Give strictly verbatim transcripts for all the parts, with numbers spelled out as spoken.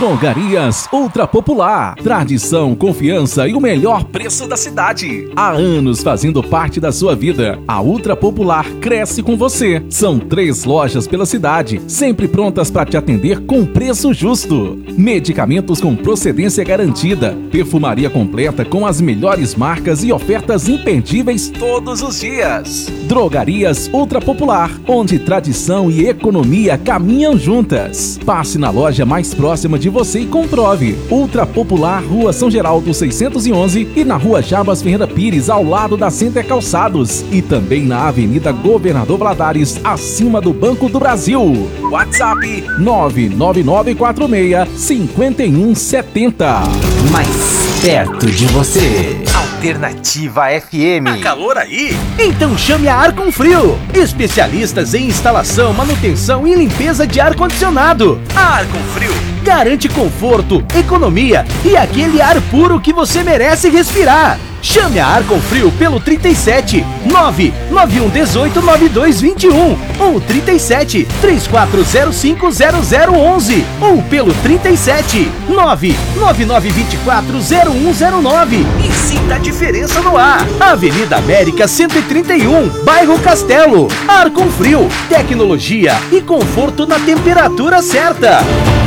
Drogarias Ultra Popular. Tradição, confiança e o melhor preço da cidade. Há anos fazendo parte da sua vida. A Ultra Popular cresce com você. São três lojas pela cidade, sempre prontas para te atender com preço justo. Medicamentos com procedência garantida. Perfumaria completa com as melhores marcas e ofertas imperdíveis todos os dias. Drogarias Ultra Popular, onde tradição e economia caminham juntas. Passe na loja mais próxima de você e comprove. Ultra Popular, Rua São Geraldo seiscentos e onze e na Rua Jabas Ferreira Pires, ao lado da Center Calçados. E também na Avenida Governador Valadares, acima do Banco do Brasil. WhatsApp nove nove nove quatro seis, cinco um sete zero. Mais perto de você. Alternativa F M. Tá calor aí? Então chame a Arconfrio. Especialistas em instalação, manutenção e limpeza de ar-condicionado. A Arconfrio garante conforto, economia e aquele ar puro que você merece respirar. Chame a Arconfrio pelo trinta e sete, nove nove um um oito, nove dois dois um ou trinta e sete, três quatro zero cinco, zero zero onze ou pelo trinta e sete, nove nove nove dois quatro, zero um zero nove e sinta a diferença no ar. Avenida América cento e trinta e um, Bairro Castelo. Arconfrio, tecnologia e conforto na temperatura certa.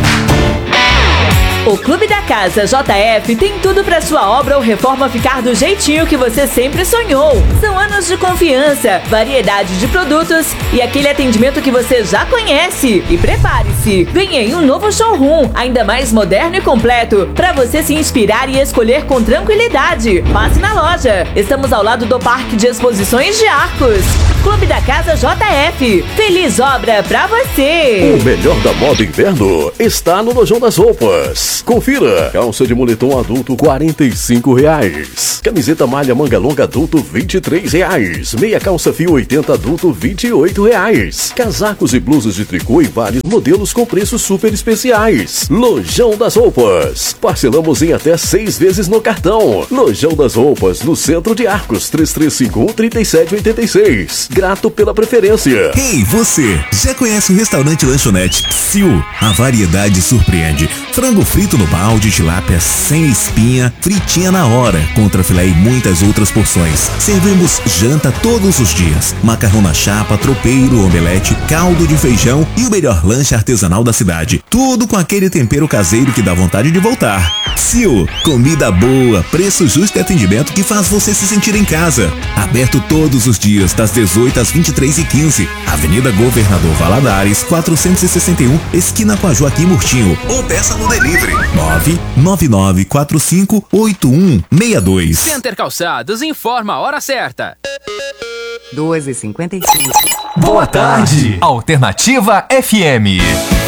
O Clube da Casa J F tem tudo para sua obra ou reforma ficar do jeitinho que você sempre sonhou. São anos de confiança, variedade de produtos e aquele atendimento que você já conhece. E prepare-se, vem aí um novo showroom, ainda mais moderno e completo, para você se inspirar e escolher com tranquilidade. Passe na loja. Estamos ao lado do Parque de Exposições de Arcos. Clube da Casa J F. Feliz obra pra você! O melhor da moda inverno está no Lojão das Roupas. Confira. Calça de moletom adulto quarenta e cinco reais. Camiseta malha manga longa adulto vinte e três reais. Meia calça fio oitenta adulto vinte e oito reais. Casacos e blusas de tricô e vários modelos com preços super especiais. Lojão das Roupas. Parcelamos em até seis vezes no cartão. Lojão das Roupas, no centro de Arcos, três três cinco um, três sete oito seis. Grato pela preferência. Ei, você! Já conhece o restaurante Lanchonete Psiu? A variedade surpreende. Frango frito no balde, tilápia sem espinha, fritinha na hora, contra filé e muitas outras porções. Servimos janta todos os dias. Macarrão na chapa, tropeiro, omelete, caldo de feijão e o melhor lanche artesanal da cidade. Tudo com aquele tempero caseiro que dá vontade de voltar. Psiu, comida boa, preço justo e atendimento que faz você se sentir em casa. Aberto todos os dias, das dezoito às vinte e três e quinze. Avenida Governador Valadares, quatrocentos e sessenta e um, esquina com a Joaquim Murtinho. Ou peça no delivery nove nove nove quatro cinco oito um seis dois. Center Calçados informa a hora certa. duas e cinquenta e cinco. Boa tarde, Alternativa F M.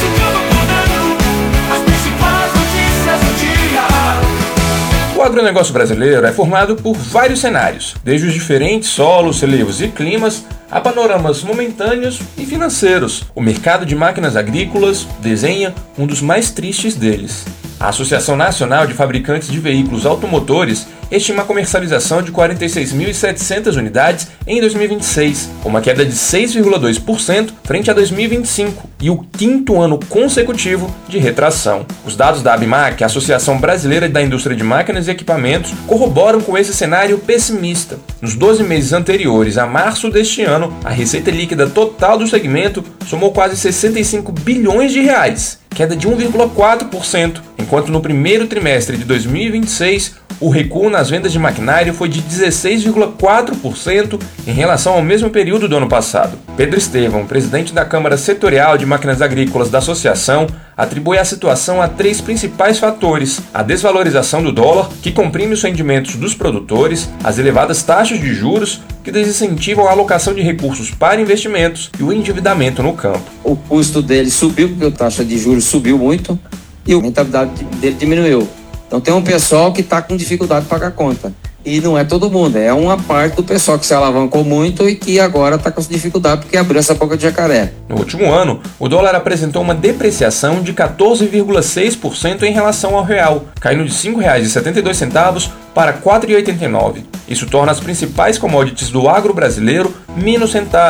O agronegócio brasileiro é formado por vários cenários, desde os diferentes solos, relevos e climas, a panoramas momentâneos e financeiros. O mercado de máquinas agrícolas desenha um dos mais tristes deles. A Associação Nacional de Fabricantes de Veículos Automotores estima a comercialização de quarenta e seis mil e setecentas unidades em dois mil e vinte e seis, uma queda de seis vírgula dois por cento frente a dois mil e vinte e cinco e o quinto ano consecutivo de retração. Os dados da ABMAC, a Associação Brasileira da Indústria de Máquinas e Equipamentos, corroboram com esse cenário pessimista. Nos doze meses anteriores a março deste ano, a receita líquida total do segmento somou quase sessenta e cinco bilhões de reais, queda de um vírgula quatro por cento, enquanto no primeiro trimestre de dois mil e vinte e seis o recuo nas vendas de maquinário foi de dezesseis vírgula quatro por cento em relação ao mesmo período do ano passado. Pedro Estevão, presidente da Câmara Setorial de Máquinas Agrícolas da Associação, atribui a situação a três principais fatores: a desvalorização do dólar, que comprime os rendimentos dos produtores, as elevadas taxas de juros, que desincentivam a alocação de recursos para investimentos, e o endividamento no campo. O custo dele subiu porque a taxa de juros subiu muito e a rentabilidade dele diminuiu. Então tem um pessoal que está com dificuldade de pagar a conta. E não é todo mundo, é uma parte do pessoal que se alavancou muito e que agora está com dificuldade porque abriu essa boca de jacaré. No último ano, o dólar apresentou uma depreciação de quatorze vírgula seis por cento em relação ao real, caindo de cinco reais e setenta e dois centavos para quatro reais e oitenta e nove centavos. Isso torna as principais commodities do agro brasileiro menos rentáveis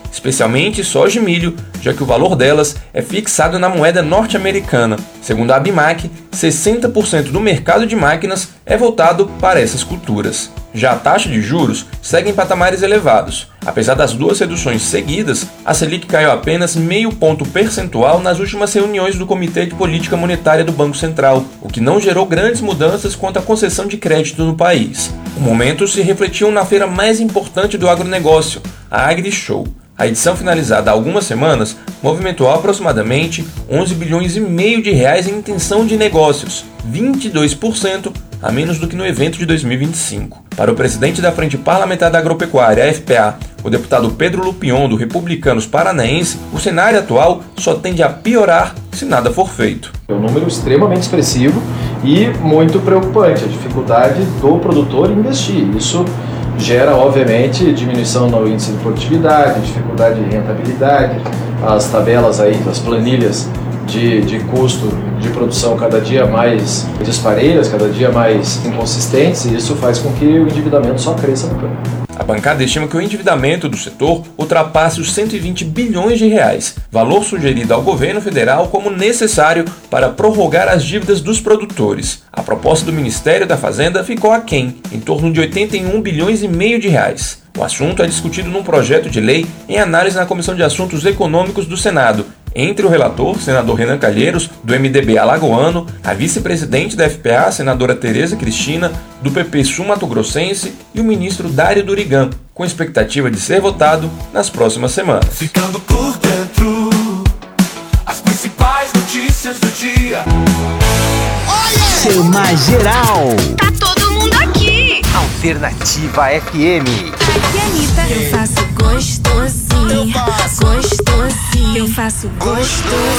especialmente soja e milho, já que o valor delas é fixado na moeda norte-americana. Segundo a Abimac, sessenta por cento do mercado de máquinas é voltado para essas culturas. Já a taxa de juros segue em patamares elevados. Apesar das duas reduções seguidas, a Selic caiu apenas meio ponto percentual nas últimas reuniões do Comitê de Política Monetária do Banco Central, o que não gerou grandes mudanças quanto à concessão de crédito no país. O momento se refletiu na feira mais importante do agronegócio, a AgriShow. A edição, finalizada há algumas semanas, movimentou aproximadamente onze bilhões e meio de reais em intenção de negócios, vinte e dois por cento a menos do que no evento de dois mil e vinte e cinco. Para o presidente da Frente Parlamentar da Agropecuária, a F P A, o deputado Pedro Lupion, do Republicanos Paranaense, o cenário atual só tende a piorar se nada for feito. É um número extremamente expressivo e muito preocupante, a dificuldade do produtor investir. Isso gera, obviamente, diminuição no índice de produtividade, dificuldade de rentabilidade, as tabelas aí, as planilhas de, de custo de produção cada dia mais dispareiras, cada dia mais inconsistentes, e isso faz com que o endividamento só cresça no campo. A bancada estima que o endividamento do setor ultrapasse os cento e vinte bilhões de reais, valor sugerido ao governo federal como necessário para prorrogar as dívidas dos produtores. A proposta do Ministério da Fazenda ficou aquém, em torno de oitenta e um bilhões e meio de reais. O assunto é discutido num projeto de lei em análise na Comissão de Assuntos Econômicos do Senado, entre o relator, senador Renan Calheiros, do M D B alagoano, a vice-presidente da F P A, senadora Tereza Cristina, do P P sul-mato-grossense e o ministro Dário Durigan, com expectativa de ser votado nas próximas semanas. Ficando por dentro, as principais notícias do dia. Chama geral. Tá todo mundo aqui. Alternativa F M. Aqui é a Anitta. Eu faço gostosinho, gostosinho. Eu faço gostosinho.